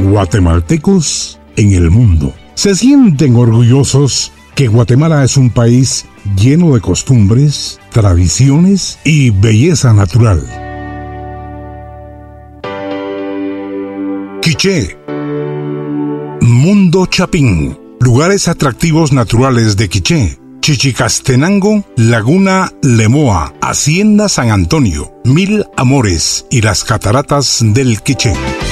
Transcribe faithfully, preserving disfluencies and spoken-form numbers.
Guatemaltecos en el mundo se sienten orgullosos que Guatemala es un país lleno de costumbres, tradiciones y belleza natural. Quiché, Mundo Chapín, lugares atractivos naturales de Quiché: Chichicastenango, Laguna Lemoa, Hacienda San Antonio, Mil Amores y las Cataratas del Quiché.